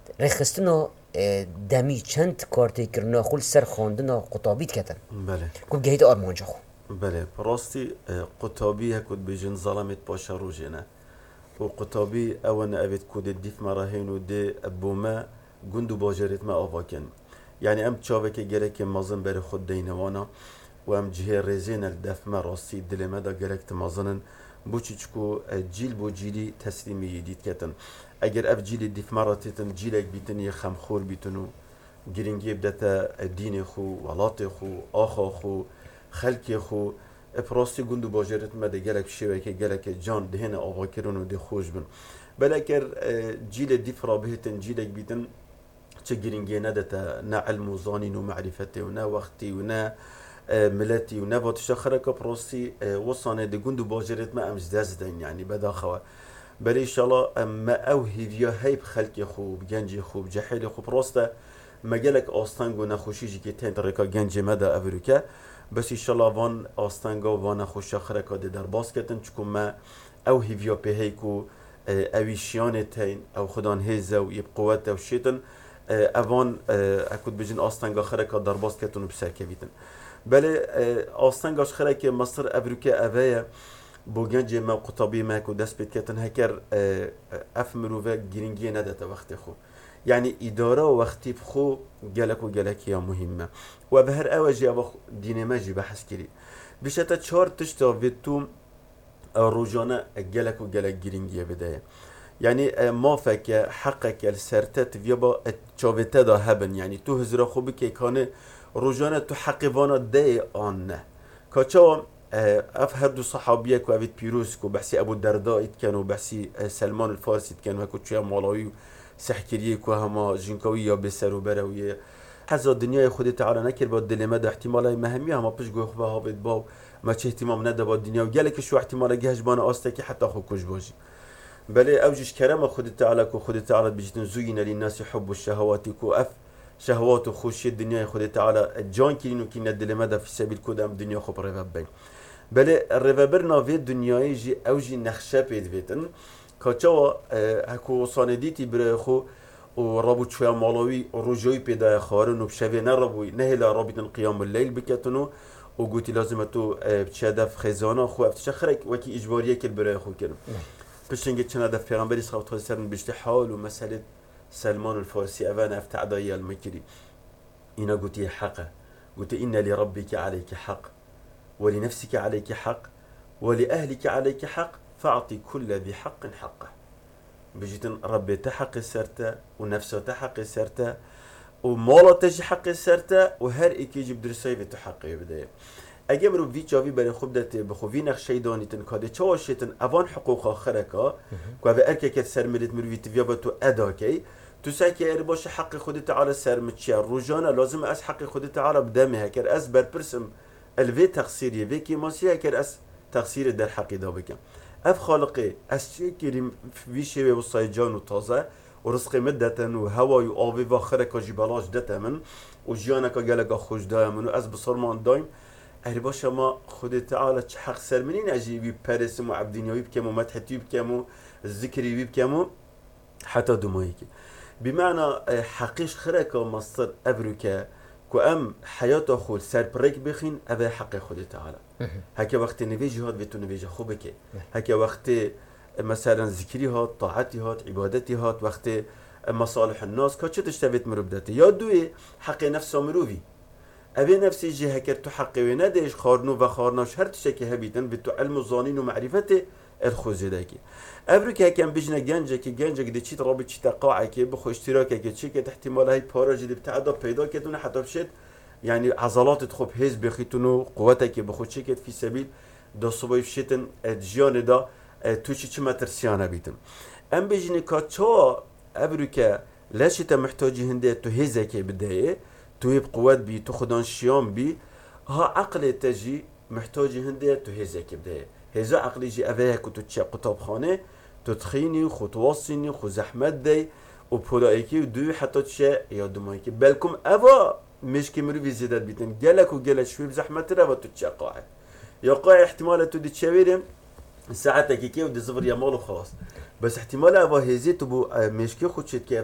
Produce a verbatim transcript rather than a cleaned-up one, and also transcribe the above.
رخصتنا دمی چند کارتی کرنا خول سر خواندنا قطابیت کتن بله کو گهید آرمانجا خو بله راستی قطابی هکود بجن ظلمت باشا روجنا وقطابي أولا أبيت كود الديف مراهين ودي أبوما جندو باجرت ما أفاكن يعني أم تشافك جرك مازن بر خود دينوانا وأم جهة رزين الدف ما راسي دل ماذا جرك تمازنن بوشيشكو جيل بو جيلي تسليمي يديت كتن أجر أف جيل الديف مراتتن جيلك بيتن يخم خور بيتنو جرينجي بدتا الدين خو ولات خو آخا خو خلق خو افراستی گندو باجرت مده گلک شوی که گلک جان دهن آوا کرن و ده خوش بن بلکر جیل دیف رابطن جیلک بیتن چه گرینگی ندتا نه علم و زانین و معرفتی و نه وقتی و نه ملتی و نه واتش خرک افراستی وصانه ده گندو باجرت ما امز دزدن يعني بداخوا بل ان شاء الله ما اوهي فيا هيب خلق خوب گنج خوب جحیل خوب راسته مجالك آستانگ و نخوشیجی که تن ترکا گنج مده افریقا بس ان شاء الله وان آستانگا وان خوش خرکا ده در باز کتن چکو ما او هیویا به هیکو اویشیان تین او خدان هیزا و یب قوت و شیطن اوان اکود بجن آستانگا خرکا در باز کتن و بسر کویتن بله آستانگاش خرک مصر افریقا اوه بو گنج ما قطابی ما کو دست بید کتن هکر اف مروفه گرینگی نداته وقت خو يعني إدارة ووقتي بخو جلك وجلك يا مهمة وبهر أوجي أبغ دينامجي بحث كري بشتى شهر تشتا فيتوم روجانا جلك وجلك جرينجيا بداية يعني ما فك حقك السرتت فيبا تشافته ده هبن يعني تو هزرا خوبي كي كان روجانا تو حقوانا داي آن كاتشا اف هر دو صحابيه كو افيت بيروس كو بحسي ابو الدرداء كانوا بحسي سلمان الفارسي كانوا هكو تشيا مولاوي سحكريه كو هما جنكوية بسر وبروية حزا الدنيا خودي تعالى نكر با دل مدى احتمالا مهمية هما بش گوه خواه هابد باو ما چه احتمام نده با الدنيا وگلك شو احتمالا جهج بانا آستكي حتى خو كش باجي بله اوجش كرم خودي تعالى كو خودي تعالى بجتن زوين للناس حب الشهوات كو اف شهوات وخوشي الدنيا خودي تعالى جان كينو كينا دل مدى في سبيل كودام الدنيا خو برفبين بله الرفبرنا في الدنيا يجي اوجي نخشه بيد فيتن كاتشوا هكو صانديتي برخو ورابط شوية مالوي رجوي بدا خارن وبشوي نربوي نهلا رابط القيام الليل بكتنو وقلت لازم تو بتشادف خزانة خو افتشخرك وكي إجبارية كل برخو كنو بشنجت شنا دف پیغمبری صلی الله علیه و بجت حال و مسألة سلمان الفارسي أبانا افتعدايا المكري إنا قلت حقه قلت إن لربك عليك حق ولنفسك عليك حق ولأهلك عليك حق فأعطي كل ذي حق حقه بجيتن ربي تحق السرته ونفسه تحق السرته ومالا تجي حق السرته وهر إيكي يجيب درسي في تحقه بداية اگه وی جاوی برای خوب دته بخوی نقشه دانیتن کاده چواشتن اوان حقوق آخرکا که به ارکه که سر ملت مروی تبیا با تو ادا کی تو سعی ار باشه حق خودت تعالی سر مچیا روزانه لازم از حق خودت تعالی بدمه هکر از برپرسم الوی تقصیری وی کی ماسی هکر از تقصیر در حق دا بکم اف خالقه از چی کریم ویشه و سایجان و تازه و رزق مدتن و هوای و آبی و آخرکا جبلاش دتمن و جیانکا گلگا خوش دایمن و از بسرمان دایم اری باشه ما خود تعالی چه حق سر منین عجیبی پرسم و عبدینیوی بکم و مدحتی بکم و ذکری بکم و حتی دمایی که بمعنى حقیش خره که مصر ابروکه که ام حیات خود سر پرک بخین اوه حق خود تعالی هکه وقت نویجی هات بیتو نویجی خوبه که هکه وقت مثلا ذکری هات طاعتی هات عبادتی هات وقت مصالح الناس که چه تشتویت مربدته یا دوی حق نفس مروی اوه نفسی جه هکر تو حقی ندهش خارنو و خارناش هر تشکی هبیتن به تو علم و زانین و معرفت الخوزه داکی افرو که هکم بجنه گنجه که گنجه که چیت رابط چیت قاعه که بخو اشتراکه که چی که احتمال های پارا جدی بتعدا پیدا کتونه حتی بشید یعنی عضلاتت خوب هز بخیتونو قوته که بخو چی که فی سبیل دا صبای فشیتن جیان دا تو چی چی مترسیانه بیتن ام بجنه که چا افرو که لاشت محتاجی هنده تو هزه که بدهه تو هيب قوات بي تو خدان شيام بي ها عقل تجي محتاج هندية تو هزا كبداية هزا عقل يجي أفاها كتو تشي قطاب خانة تدخيني خو تواصيني خو زحمت دي و بولايكي و دوي حتى تشي يا دمايكي بالكم أفا مش كمرو في زيادات بيتن جالك و جالك شوي بزحمت رفا تو تشي قاعد يا قاعد احتمال تو دي تشاويرم ساعتك كي و دي زفر يا مالو خلاص بس احتمال أفا هزي تبو مشكي خو تشي